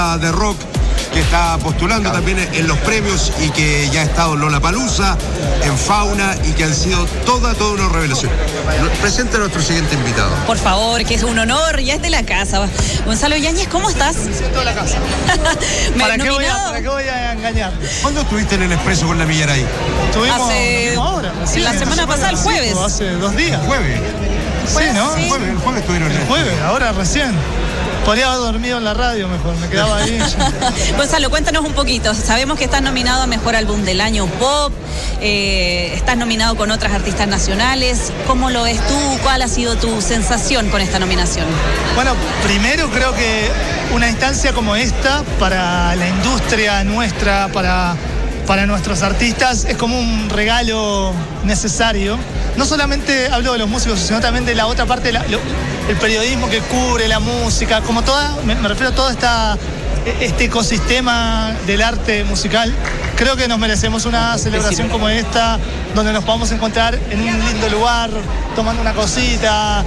de rock que está postulando también en los premios y que ya ha estado en Lollapalooza, en Fauna y que han sido toda una revelación. Presenta a nuestro siguiente invitado. Por favor, que es un honor, ya es de la casa. Gonzalo Yáñez, ¿cómo estás? Siento de la casa. ¿Para qué voy a engañar? ¿Cuándo estuviste en el Expreso con la Millaraí? Estuvimos ahora. Sí, la semana pasada, el jueves. Hace 2 días. ¿Jueves? Sí, ¿no? Sí. El jueves estuvieron en El jueves, ahora recién. Podría haber dormido en la radio mejor, me quedaba ahí. Gonzalo, cuéntanos un poquito. Sabemos que estás nominado a Mejor Álbum del Año Pop, estás nominado con otras artistas nacionales. ¿Cómo lo ves tú? ¿Cuál ha sido tu sensación con esta nominación? Bueno, primero creo que una instancia como esta para la industria nuestra, para nuestros artistas, es como un regalo necesario. No solamente hablo de los músicos, sino también de la otra parte, el periodismo que cubre la música, como toda, me refiero a todo este ecosistema del arte musical. Creo que nos merecemos una celebración como esta, donde nos podamos encontrar en un lindo lugar, tomando una cosita.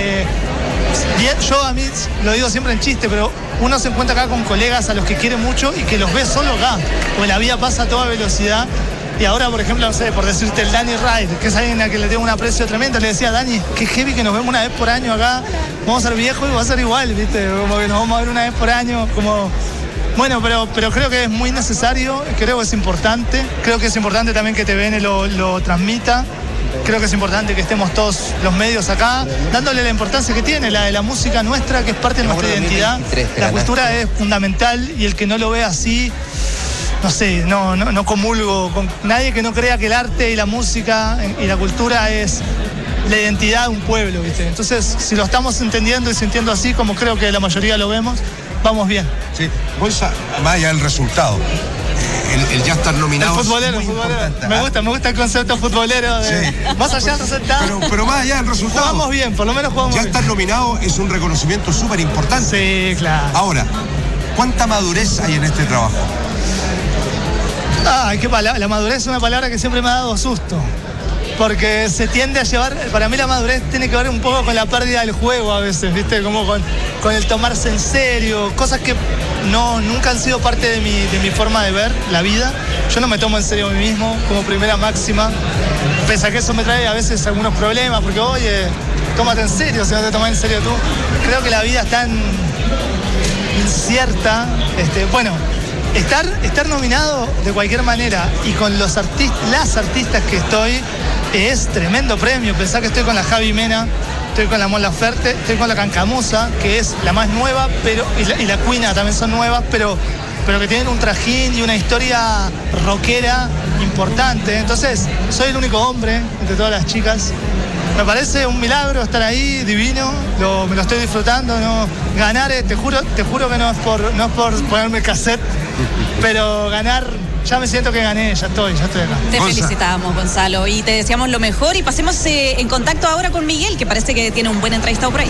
Yo a mí lo digo siempre en chiste, pero uno se encuentra acá con colegas a los que quiere mucho y que los ve solo acá, porque la vida pasa a toda velocidad. Y ahora, por ejemplo, no sé, por decirte el Dani Ride, que es alguien a quien le tengo un aprecio tremendo, le decía, Dani, qué heavy que nos vemos una vez por año acá, vamos a ser viejos y va a ser igual, ¿viste? Como que nos vamos a ver una vez por año, como... Bueno, pero creo que es muy necesario, creo que es importante también que TVN lo transmita, creo que es importante que estemos todos los medios acá, dándole la importancia que tiene la música nuestra, que es parte de nuestra identidad. La cultura es fundamental y el que no lo ve así... No sé, no comulgo con nadie que no crea que el arte y la música y la cultura es la identidad de un pueblo, ¿viste? Entonces, si lo estamos entendiendo y sintiendo así, como creo que la mayoría lo vemos, vamos bien. Sí, Gonza, más allá del resultado, el ya estar nominado. El futbolero. Me gusta el concepto futbolero. Sí. Más allá del resultado. Pero más allá del resultado. Jugamos bien, por lo menos jugamos bien. Ya estar nominado es un reconocimiento súper importante. Sí, claro. Ahora, ¿cuánta madurez hay en este trabajo? Qué palabra. La madurez es una palabra que siempre me ha dado susto. Porque se tiende a llevar. Para mí la madurez tiene que ver un poco con la pérdida del juego a veces, ¿viste? Como con el tomarse en serio. Cosas que nunca han sido parte de mi forma de ver la vida. Yo no me tomo en serio a mí mismo como primera máxima. Pese a que eso me trae a veces algunos problemas. Porque, oye, tómate en serio si no te tomas en serio tú. Creo que la vida es tan incierta. Estar nominado de cualquier manera y con las artistas que estoy es tremendo premio. Pensá que estoy con la Javi Mena, estoy con la Mon Laferte, estoy con la Cancamusa, que es la más nueva, y la Cuina también son nuevas, pero que tienen un trajín y una historia rockera importante. Entonces, soy el único hombre entre todas las chicas. Me parece un milagro estar ahí, divino, me lo estoy disfrutando, ¿no? Ganar, te juro que no es por ponerme cassette, pero ganar, ya me siento que gané, ya estoy acá. Te felicitamos, Gonzalo, y te deseamos lo mejor y pasemos en contacto ahora con Miguel, que parece que tiene un buen entrevistado por ahí.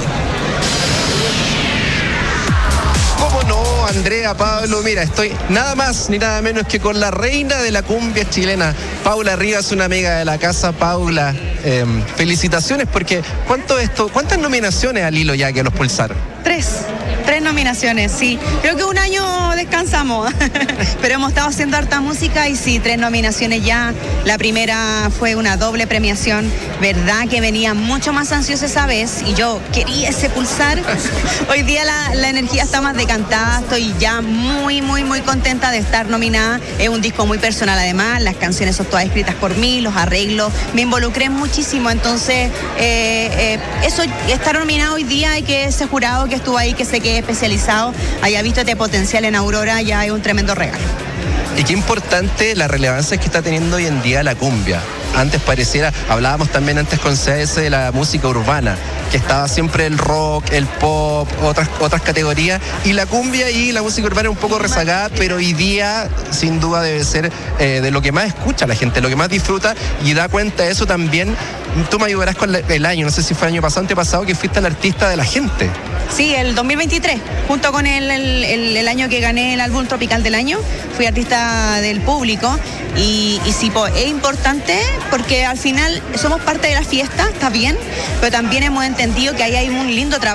¿Cómo no, Andrea, Pablo? Mira, estoy nada más ni nada menos que con la reina de la cumbia chilena, Paula Rivas, una amiga de la casa. Paula, felicitaciones, porque ¿cuántas nominaciones al hilo ya que los pulsaron? 3 nominaciones, sí. Creo que un año descansamos, pero hemos estado haciendo harta música y sí, 3 nominaciones ya. La primera fue una doble premiación, verdad que venía mucho más ansiosa esa vez y yo quería ese pulsar. Hoy día la energía está más decantada, estoy ya muy contenta de estar nominada. Es un disco muy personal además, las canciones son todas escritas por mí, los arreglos, me involucré muchísimo, entonces eso, estar nominado hoy día y que ese jurado que estuvo ahí, que sé que es especializado, haya visto este potencial en Aurora, ya es un tremendo regalo. Y qué importante la relevancia que está teniendo hoy en día la cumbia. Antes pareciera, hablábamos también antes con CS de la música urbana, que estaba siempre el rock, el pop, otras categorías, y la cumbia y la música urbana un poco rezagada, pero hoy día sin duda debe ser de lo que más escucha la gente, lo que más disfruta, y da cuenta de eso también. Tú me ayudarás con el año, no sé si fue el año pasado o antepasado, que fuiste el artista de la gente. Sí, el 2023, junto con el año que gané el álbum tropical del año, fui artista del público y sí, es importante porque al final somos parte de la fiesta, está bien, pero también hemos entendido que ahí hay un lindo trabajo.